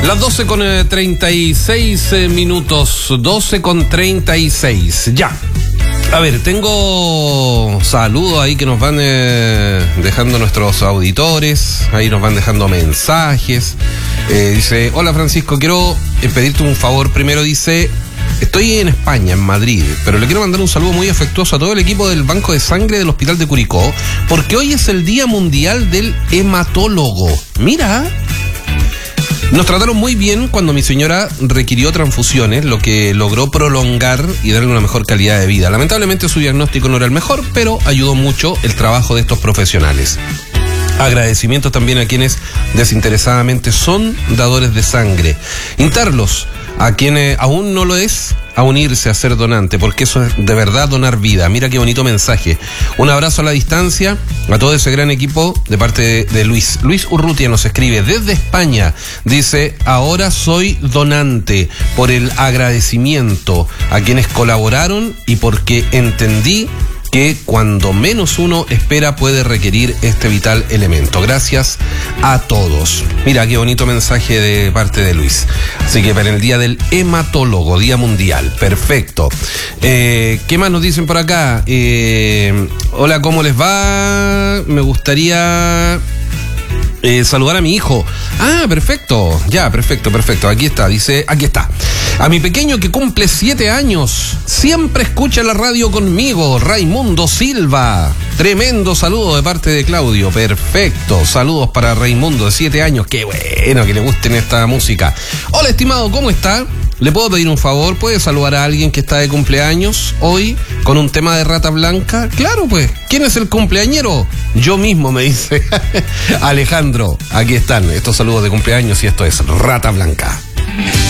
Las 12:36 minutos, 12:36, ya. A ver, tengo saludos ahí que nos van dejando nuestros auditores, ahí nos van dejando mensajes. Dice, hola Francisco, quiero pedirte un favor. Primero dice, estoy en España, en Madrid, pero le quiero mandar un saludo muy afectuoso a todo el equipo del Banco de Sangre del Hospital de Curicó, porque hoy es el Día Mundial del Hematólogo. Mira, nos trataron muy bien cuando mi señora requirió transfusiones, lo que logró prolongar y darle una mejor calidad de vida. Lamentablemente su diagnóstico no era el mejor, pero ayudó mucho el trabajo de estos profesionales. Agradecimientos también a quienes desinteresadamente son dadores de sangre. Instarlos a quienes aún no lo es a unirse a ser donante, porque eso es de verdad donar vida. Mira qué bonito mensaje. Un abrazo a la distancia a todo ese gran equipo de parte de Luis. Luis Urrutia nos escribe desde España. Dice, ahora soy donante por el agradecimiento a quienes colaboraron y porque entendí que cuando menos uno espera puede requerir este vital elemento. Gracias a todos. Mira qué bonito mensaje de parte de Luis. Así que para el Día del Hematólogo, Día Mundial. Perfecto. ¿Qué más nos dicen por acá? Hola, ¿cómo les va? Me gustaría saludar a mi hijo. Ah, perfecto. Ya, perfecto. Aquí está, dice, aquí está. A mi pequeño que cumple 7 años, siempre escucha la radio conmigo, Raimundo Silva. Tremendo saludo de parte de Claudio. Perfecto. Saludos para Raimundo de 7 años. Qué bueno que le gusten esta música. Hola, estimado, ¿cómo está? ¿Le puedo pedir un favor? ¿Puede saludar a alguien que está de cumpleaños hoy con un tema de Rata Blanca? Claro, pues. ¿Quién es el cumpleañero? Yo mismo, me dice Alejandro. Aquí están estos saludos de cumpleaños y esto es Rata Blanca.